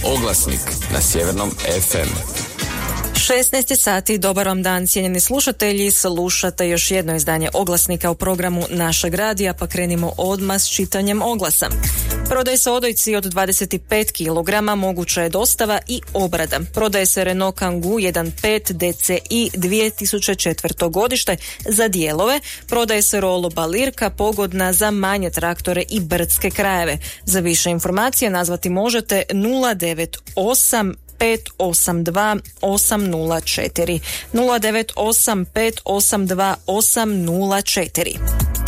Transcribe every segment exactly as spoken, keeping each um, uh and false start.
Oglasnik na Sjevernom ef em. šesnaest sati, dobar vam dan, cijenjeni slušatelji, slušate još jedno izdanje Oglasnika u programu našeg radija, pa krenimo odmah s čitanjem oglasa. Prodaje se odojci od dvadeset pet kilograma, moguća je dostava i obrada. Prodaje se Renault Kangoo jedan pet D C I dvije tisuće četvrto godište za dijelove. Prodaje se Rollo balirka, pogodna za manje traktore i brdske krajeve. Za više informacije nazvati možete nula devet osam pet osam dva osam nula četiri nula devet osam pet osam dva osam nula četiri.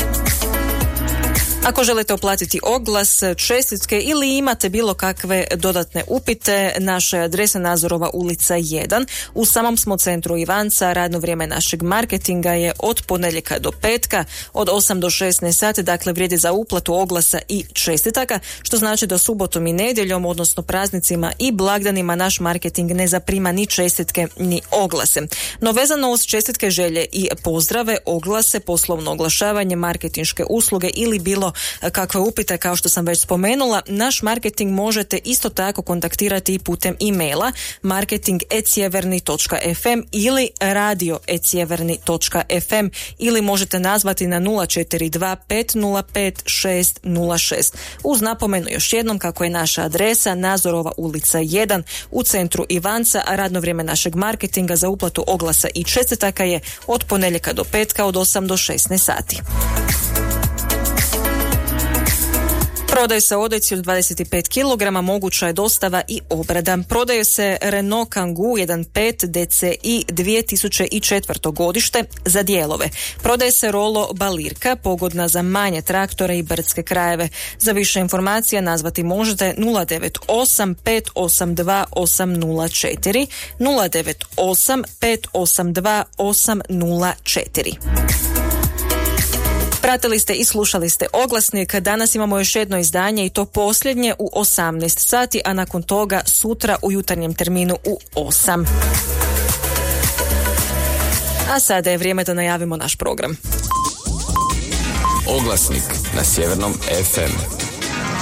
Ako želite oplatiti oglas, čestitke ili imate bilo kakve dodatne upite, naša je adresa Nazorova ulica jedan. U samom smo centru Ivanca, radno vrijeme našeg marketinga je od ponedjeljka do petka, od osam do šesnaest sati, dakle vrijedi za uplatu oglasa i čestitaka, što znači da subotom i nedjeljom, odnosno praznicima i blagdanima, naš marketing ne zaprima ni čestitke ni oglase. No vezano uz čestitke, želje i pozdrave, oglase, poslovno oglašavanje, marketinške usluge ili bilo kakve upite, kao što sam već spomenula, naš marketing možete isto tako kontaktirati i putem e-maila marketing at sjeverni točka ef em ili radio at sjeverni točka ef em ili možete nazvati na nula četiri dva pet nula pet šest nula šest. Uz napomenu još jednom kako je naša adresa Nazorova ulica jedan u centru Ivanca, a radno vrijeme našeg marketinga za uplatu oglasa i čestitaka je od ponedjeljka do petka od osam do šesnaest sati. Prodaju se odojci od dvadeset pet kilograma, moguća je dostava i obrada. Prodaju se Renault Kangoo jedan pet D C I dvije tisuće četvrto godište za dijelove. Prodaje se Rollo balirka, pogodna za manje traktore i brdske krajeve. Za više informacija nazvati možete nula devet osam pet osam dva osam nula četiri nula devet osam pet osam dva osam nula četiri. Pratili ste i slušali ste Oglasnik. Danas imamo još jedno izdanje i to posljednje u osamnaest sati, a nakon toga sutra u jutarnjem terminu u osam. A sada je vrijeme da najavimo naš program. Oglasnik na Sjevernom ef em.